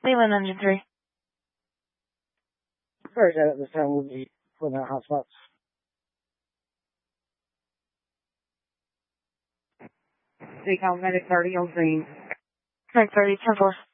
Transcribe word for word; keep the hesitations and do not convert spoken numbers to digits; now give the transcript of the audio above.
Leland engine three. Sorry, Dad, at this time we'll be putting out hotspots. Take out medic thirty on green. Medic thirty, ten four.